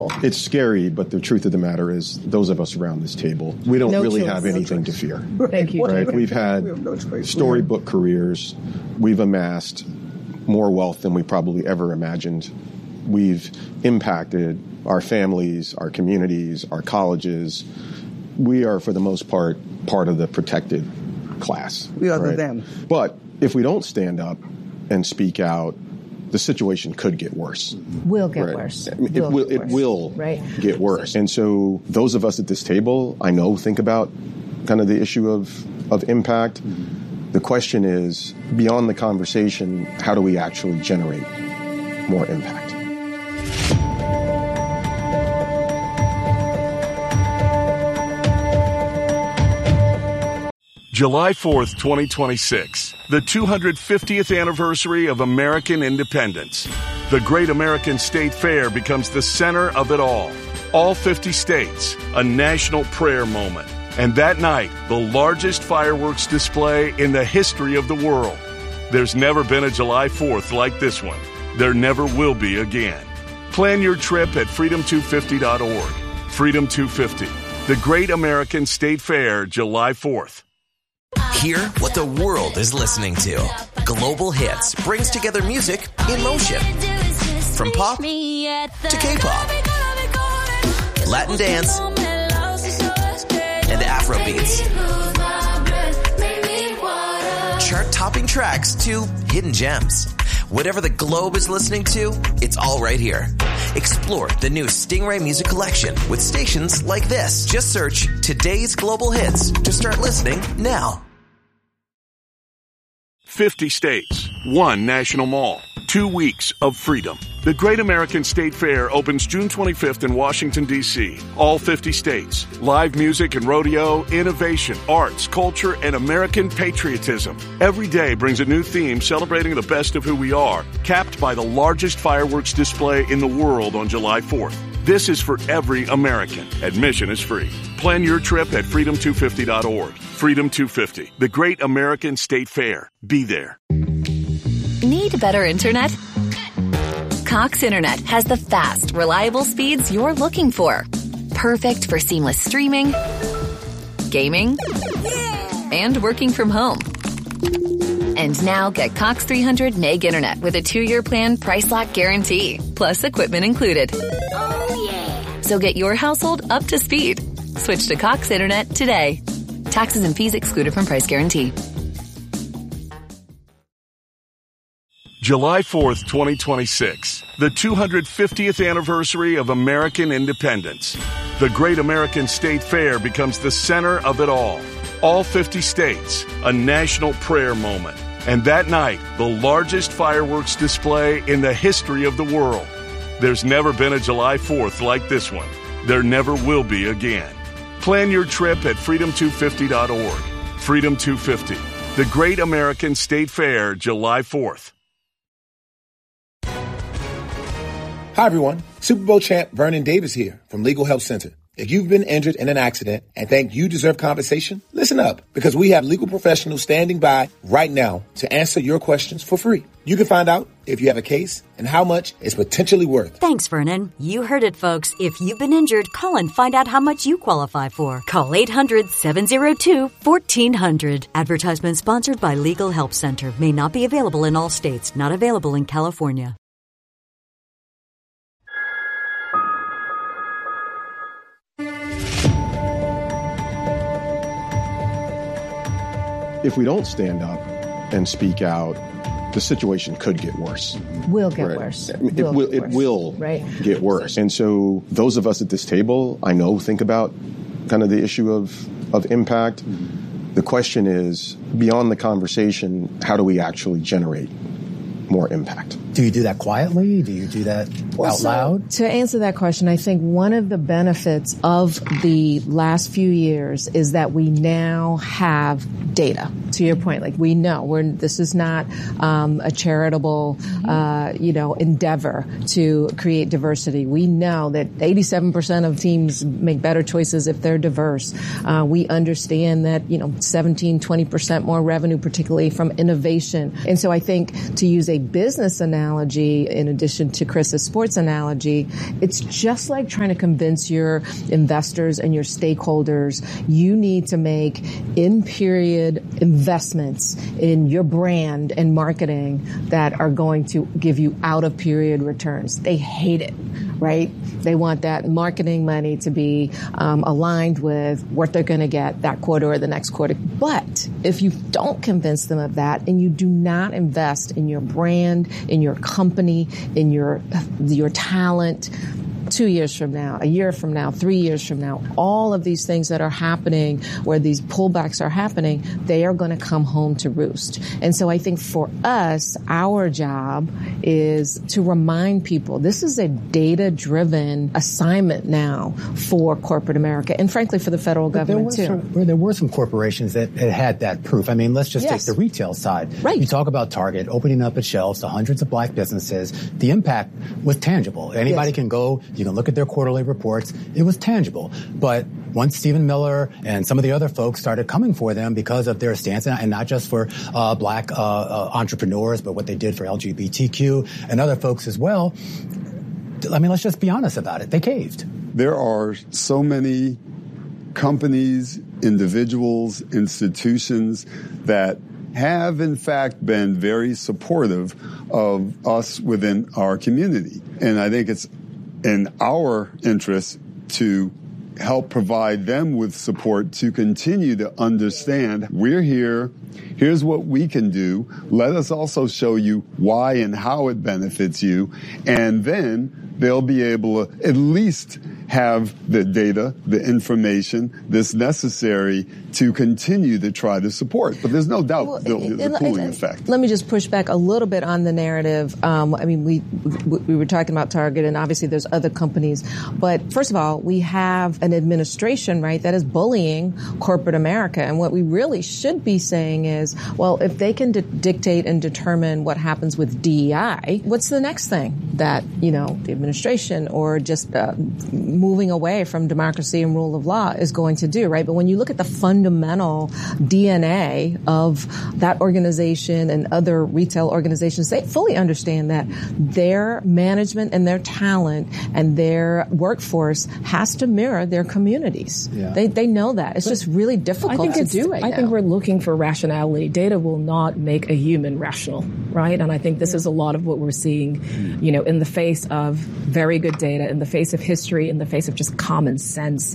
It's scary, but the truth of the matter is those of us around this table, we don't really have anything to fear. Thank you. Right? We've had storybook careers. We've amassed more wealth than we probably ever imagined. We've impacted our families, our communities, our colleges. We are, for the most part of the protected class. We are the them. But if we don't stand up and speak out, the situation could get worse. Will get worse. It will get worse. And so those of us at this table, I know, think about kind of the issue of impact. The question is, beyond the conversation, how do we actually generate more impact? July 4th, 2026, the 250th anniversary of American independence. The Great American State Fair becomes the center of it all. All 50 states, a national prayer moment. And that night, the largest fireworks display in the history of the world. There's never been a July 4th like this one. There never will be again. Plan your trip at freedom250.org. Freedom 250, the Great American State Fair, July 4th. Hear what the world is listening to. Global Hits brings together music in motion. From pop to K-pop, Latin dance, and Afro beats. Chart-topping tracks to hidden gems. Whatever the globe is listening to, it's all right here. Explore the new Stingray Music Collection with stations like this. Just search Today's Global Hits to start listening now. 50 states, one national mall, 2 weeks of freedom. The Great American State Fair opens June 25th in Washington, D.C. All 50 states. Live music and rodeo, innovation, arts, culture, and American patriotism. Every day brings a new theme celebrating the best of who we are, capped by the largest fireworks display in the world on July 4th. This is for every American. Admission is free. Plan your trip at freedom250.org. Freedom 250, the Great American State Fair. Be there. Need better internet? Cox Internet has the fast, reliable speeds you're looking for. Perfect for seamless streaming, gaming, and working from home. And now get Cox 300 meg internet with a 2-year plan price lock guarantee, plus equipment included. Oh, yeah. So get your household up to speed. Switch to Cox Internet today. Taxes and fees excluded from price guarantee. July 4th, 2026, the 250th anniversary of American independence. The Great American State Fair becomes the center of it all. All 50 states, a national prayer moment. And that night, the largest fireworks display in the history of the world. There's never been a July 4th like this one. There never will be again. Plan your trip at freedom250.org. Freedom 250, the Great American State Fair, July 4th. Hi, everyone. Super Bowl champ Vernon Davis here from Legal Help Center. If you've been injured in an accident and think you deserve compensation, listen up, because we have legal professionals standing by right now to answer your questions for free. You can find out if you have a case and how much it's potentially worth. Thanks, Vernon. You heard it, folks. If you've been injured, call and find out how much you qualify for. Call 800-702-1400. Advertisement sponsored by Legal Help Center. May not be available in all states. Not available in California. If we don't stand up and speak out, the situation could get worse. Will get worse. It will get worse. And so those of us at this table, I know, think about kind of the issue of impact. The question is, beyond the conversation, how do we actually generate more impact? Do you do that quietly? Do you do that out loud? To answer that question, I think one of the benefits of the last few years is that we now have data. To your point, like we know this is not a charitable, endeavor to create diversity. We know that 87% of teams make better choices if they're diverse. We understand that 17, 20% more revenue, particularly from innovation. And so I think to use a business analogy, analogy, in addition to Chris's sports analogy, it's just like trying to convince your investors and your stakeholders you need to make in-period investments in your brand and marketing that are going to give you out-of-period returns. They hate it, right? They want that marketing money to be aligned with what they're going to get that quarter or the next quarter. But if you don't convince them of that and you do not invest in your brand, in your company, in your talent, 2 years from now, a year from now, 3 years from now, all of these things that are happening where these pullbacks are happening, they are going to come home to roost. And so I think for us, our job is to remind people this is a data-driven assignment now for corporate America and frankly for the federal government too. There were some corporations that had that proof. I mean, let's just take the retail side. Right. You talk about Target opening up its shelves to hundreds of black businesses. The impact was tangible. Anybody can go. You can look at their quarterly reports. It was tangible. But once Stephen Miller and some of the other folks started coming for them because of their stance, and not just for black entrepreneurs, but what they did for LGBTQ and other folks as well, I mean, let's just be honest about it. They caved. There are so many companies, individuals, institutions that have, in fact, been very supportive of us within our community. And I think it's in our interest to help provide them with support to continue to understand we're here. Here's what we can do. Let us also show you why and how it benefits you. And then they'll be able to at least have the data, the information that's necessary to continue to try to support. But there's no doubt the cooling effect. Let me just push back a little bit on the narrative. I mean, we were talking about Target, and obviously there's other companies. But first of all, we have an administration, right, that is bullying corporate America. And what we really should be saying is, well, if they can dictate and determine what happens with DEI, what's the next thing that, the administration or just moving away from democracy and rule of law is going to do, right? But when you look at the fundamental DNA of that organization and other retail organizations, they fully understand that their management and their talent and their workforce has to mirror their communities. Yeah. They know that. It's just really difficult to do right now. I think we're looking for rationality. Data will not make a human rational, right? And I think this is a lot of what we're seeing, in the face of very good data, in the face of history, in the face of just common sense,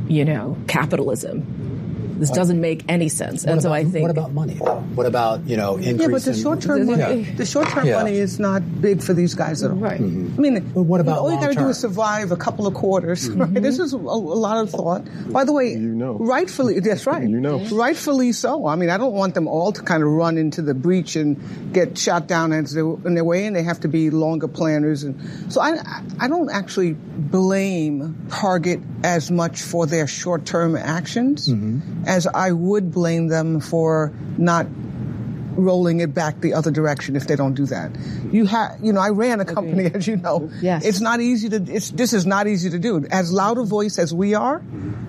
capitalism. This doesn't make any sense. And so I think... What about money, though? What about, increase Yeah, but the short-term money, money is not big for these guys at all. Right. Mm-hmm. I mean, but what about all you got to do is survive a couple of quarters, right? This is a lot of thought. By the way, rightfully, that's right. Rightfully so. I mean, I don't want them all to kind of run into the breach and get shot down in their way, and they have to be longer planners. And so I don't actually blame Target as much for their short-term actions as I would blame them for not rolling it back the other direction if they don't do that. I ran a company, as you know. Yes. It's not easy this is not easy to do. As loud a voice as we are,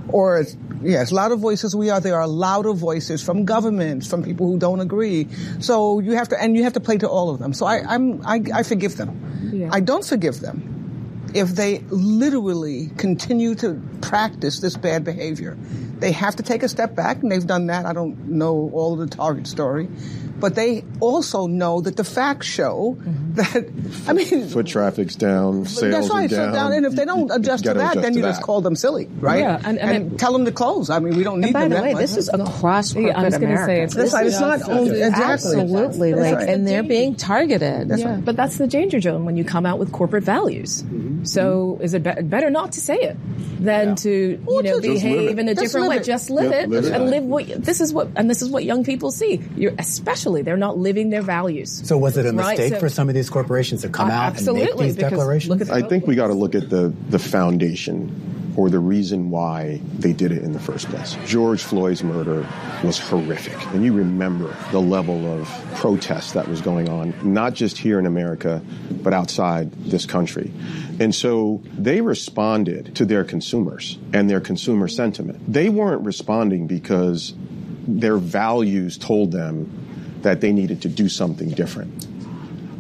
as loud a voice as we are, there are louder voices from governments, from people who don't agree. So you have to play to all of them. So I forgive them. Yeah. I don't forgive them if they literally continue to practice this bad behavior. They have to take a step back, and they've done that. I don't know all of the Target story. But they also know that the facts show that, foot traffic's down, sales are down. And if they don't adjust to that, then you just call them silly, right? Yeah, and tell them to close. I mean, we don't need them that much. By the way, this is across corporate America. It's not only absolutely, and they're being targeted. That's right. But that's the danger zone when you come out with corporate values. So is it better not to say it than to behave in a different way? Just live it and live this is what young people see. They're not living their values. So was it a mistake for some of these corporations to come out and make these declarations? I think we got to look at the foundation or the reason why they did it in the first place. George Floyd's murder was horrific. And you remember the level of protest that was going on, not just here in America, but outside this country. And so they responded to their consumers and their consumer sentiment. They weren't responding because their values told them that they needed to do something different.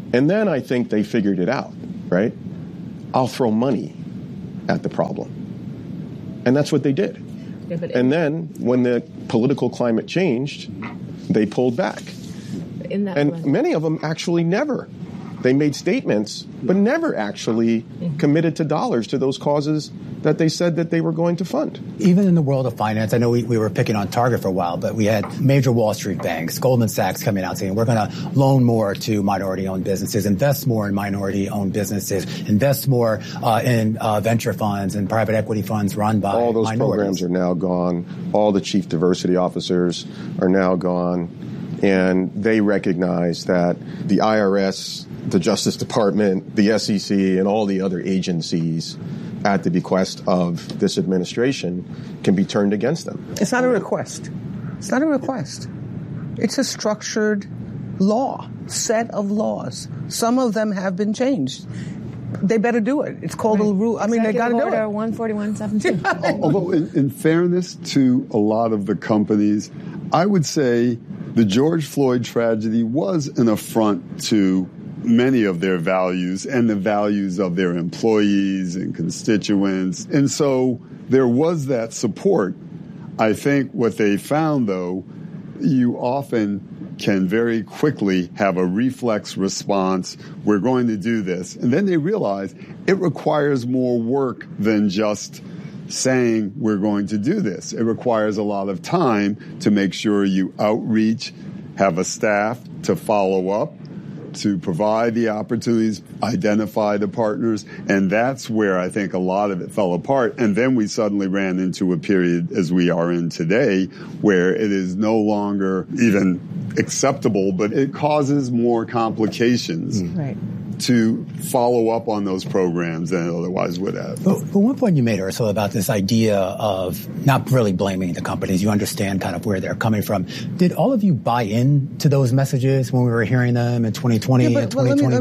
And then I think they figured it out, right? I'll throw money at the problem. And that's what they did. And then when the political climate changed, they pulled back. And many of them actually never. They made statements, but never actually committed to dollars to those causes that they said that they were going to fund. Even in the world of finance, I know we were picking on Target for a while, but we had major Wall Street banks, Goldman Sachs coming out saying we're going to loan more to minority-owned businesses, invest more in minority-owned businesses, invest more in venture funds and private equity funds run by all those minorities. Programs are now gone. All the chief diversity officers are now gone. And they recognize that the IRS, the Justice Department, the SEC, and all the other agencies at the bequest of this administration can be turned against them. It's not a request. It's not a request. It's a structured set of laws. Some of them have been changed. They better do it. It's called a rule. I mean, they got to do it. 141.17. Although, in fairness to a lot of the companies, I would say the George Floyd tragedy was an affront to many of their values and the values of their employees and constituents. And so there was that support. I think what they found, though, you often can very quickly have a reflex response. We're going to do this. And then they realize it requires more work than just saying we're going to do this. It requires a lot of time to make sure you outreach, have a staff to follow up, to provide the opportunities, identify the partners, and that's where I think a lot of it fell apart. And then we suddenly ran into a period, as we are in today, where it is no longer even acceptable, but it causes more complications. Right. To follow up on those programs than it otherwise would have. But one point you made, Ursula, about this idea of not really blaming the companies. You understand kind of where they're coming from. Did all of you buy into those messages when we were hearing them in 2020 and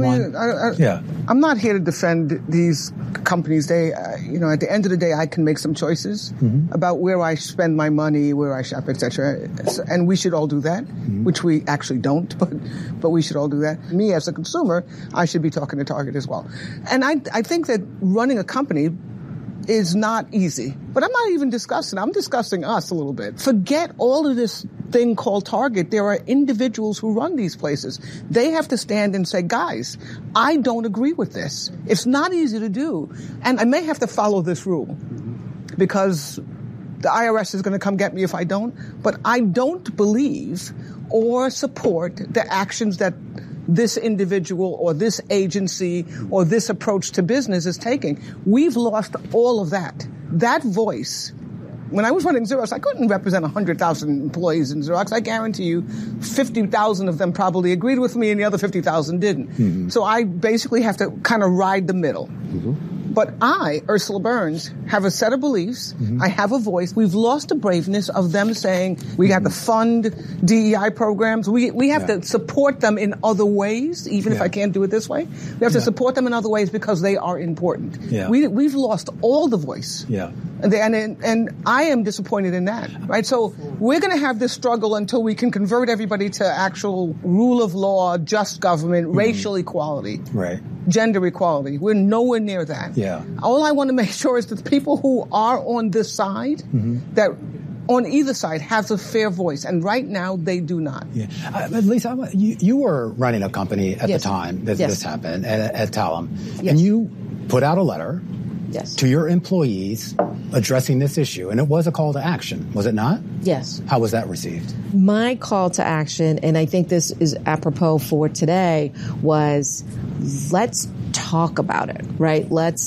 2021? I'm not here to defend these companies. They, at the end of the day, I can make some choices about where I spend my money, where I shop, etc. And we should all do that, which we actually don't, but we should all do that. Me as a consumer, I should be talking to Target as well. And I think that running a company is not easy. But I'm not even discussing. I'm discussing us a little bit. Forget all of this thing called Target. There are individuals who run these places. They have to stand and say, guys, I don't agree with this. It's not easy to do. And I may have to follow this rule because the IRS is going to come get me if I don't. But I don't believe or support the actions that this individual or this agency or this approach to business is taking. We've lost all of that. That voice. When I was running Xerox, I couldn't represent 100,000 employees in Xerox. I guarantee you 50,000 of them probably agreed with me and the other 50,000 didn't. So I basically have to kind of ride the middle. But I, Ursula Burns, have a set of beliefs. I have a voice. We've lost the braveness of them saying we have to fund DEI programs. We have to support them in other ways, even if I can't do it this way. We have to support them in other ways because they are important. We've lost all the voice. And I am disappointed in that, right? So we're going to have this struggle until we can convert everybody to actual rule of law, just government, racial equality, gender equality. We're nowhere near that. All I want to make sure is that the people who are on this side, that on either side has a fair voice, and right now they do not. Lisa, you were running a company at the time that this happened at Talem, and you put out a letter to your employees addressing this issue, and it was a call to action, was it not? Yes. How was that received? My call to action, and I think this is apropos for today, was let's talk about it, right?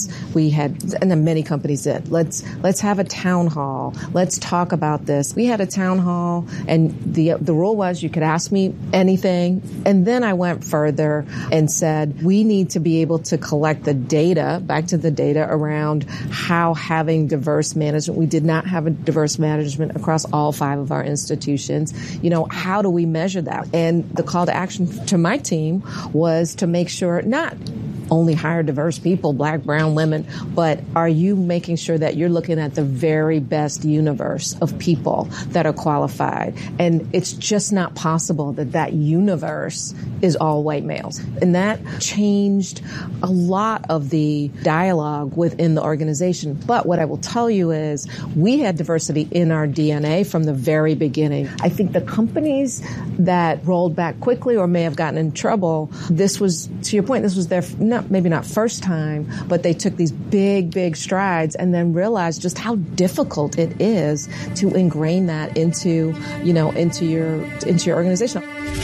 And then many companies did. Let's have a town hall. Let's talk about this. We had a town hall, and the rule was you could ask me anything. And then I went further and said we need to be able to collect the data, back to the data around how having diverse management. We did not have a diverse management across all 5 of our institutions. How do we measure that? And the call to action to my team was to make sure not only hire diverse people, black, brown, women, but are you making sure that you're looking at the very best universe of people that are qualified? And it's just not possible that universe is all white males. And that changed a lot of the dialogue within the organization. But what I will tell you is we had diversity in our DNA from the very beginning. I think the companies that rolled back quickly or may have gotten in trouble, this was, to your point, this was their, maybe not first time, but they took these big strides and then realized just how difficult it is to ingrain that into your organization.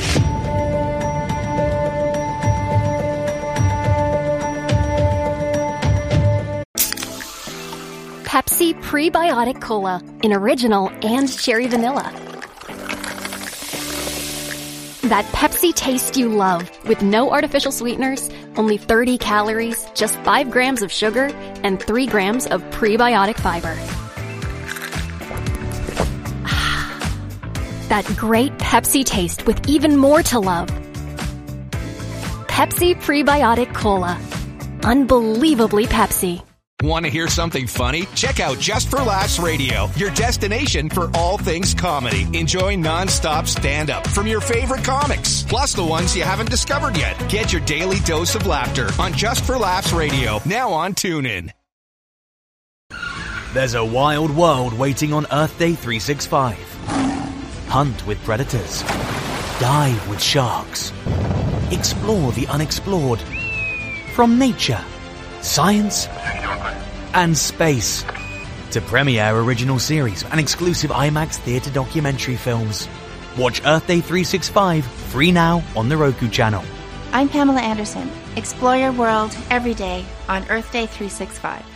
Pepsi Prebiotic Cola in original and cherry vanilla. That Pepsi taste you love with no artificial sweeteners, only 30 calories, just 5 grams of sugar, and 3 grams of prebiotic fiber. That great Pepsi taste with even more to love. Pepsi Prebiotic Cola. Unbelievably Pepsi. Want to hear something funny? Check out Just for Laughs Radio, your destination for all things comedy. Enjoy non-stop stand-up from your favorite comics, plus the ones you haven't discovered yet. Get your daily dose of laughter on Just for Laughs Radio, now on TuneIn. There's a wild world waiting on Earth Day 365. Hunt with predators. Dive with sharks. Explore the unexplored. From nature, science, and space to premiere original series and exclusive IMAX theatre documentary films. Watch Earth Day 365 free now on the Roku channel. I'm Pamela Anderson. Explore your world every day on Earth Day 365.